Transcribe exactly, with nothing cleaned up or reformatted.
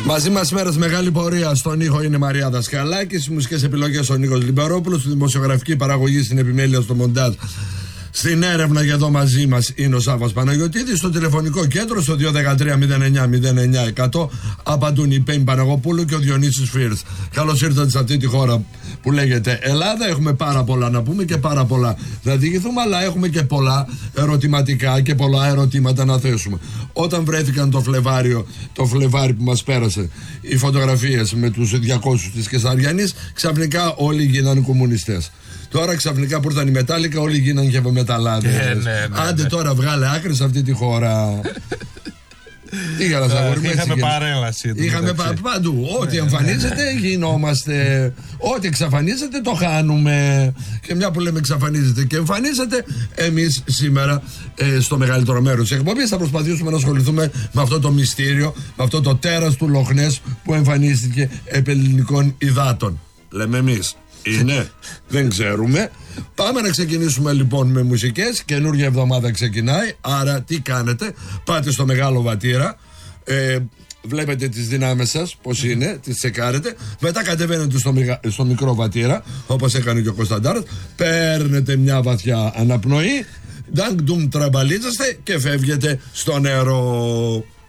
Μαζί μας σήμερα μεγάλη πορεία στον ήχο είναι η Μαρία Δασκαλάκη. Στις μουσικές επιλογές ο Νίκος Λιμπερόπουλος. Στη δημοσιογραφική παραγωγή, στην επιμέλεια, στο μοντάζ. Στην έρευνα και εδώ μαζί μας είναι ο Σάββας Παναγιωτίδης. Στο τηλεφωνικό κέντρο στο δύο ένα τρία μηδέν εννιά μηδέν εννιά εκατό απαντούν η Πέιν Παναγοπούλου και ο Διονύσης Φίρθ. Καλώς ήρθατε σε αυτή τη χώρα που λέγεται Ελλάδα. Έχουμε πάρα πολλά να πούμε και πάρα πολλά να διηγηθούμε, αλλά έχουμε και πολλά ερωτηματικά και πολλά ερωτήματα να θέσουμε. Όταν βρέθηκαν το Φλεβάριο, το Φλεβάρι που μας πέρασε, οι φωτογραφίες με τους διακόσιους της Κεσαριανής, ξαφνικά όλοι γίνανε κομμουνιστές. Τώρα ξαφνικά που ήρθαν οι μετάλλικα, όλοι γίνανε γεβομεταλλάδες. Ε, ναι, ναι, Άντε ναι. Τώρα βγάλε άκρη σε αυτή τη χώρα. Τι για να σταγορούμε έτσι. Είχαμε παρέλαση. Είχαμε πα, παντού. Ό,τι ναι, εμφανίζεται, ναι, ναι. γινόμαστε. Ό,τι εξαφανίζεται, το χάνουμε. Και μια που λέμε εξαφανίζεται και εμφανίζεται, εμείς σήμερα ε, στο μεγαλύτερο μέρος της εκπομπής θα προσπαθήσουμε να ασχοληθούμε με αυτό το μυστήριο, με αυτό το τέρας του Λοχνές που εμφανίστηκε επί ελληνικών υδάτων. Λέμε εμείς. Είναι, δεν ξέρουμε. Πάμε να ξεκινήσουμε λοιπόν με μουσικές. Καινούργια εβδομάδα ξεκινάει. Άρα τι κάνετε? Πάτε στο Μεγάλο Βατήρα, ε, βλέπετε τις δυνάμεις σας πως είναι, τις τσεκάρετε. Μετά κατεβαίνετε στο, στο Μικρό Βατήρα, όπως έκανε και ο Κωνσταντάρας. Παίρνετε μια βαθιά αναπνοή, ντανκ ντουμ τραμπαλίζεστε και φεύγετε στο νερό.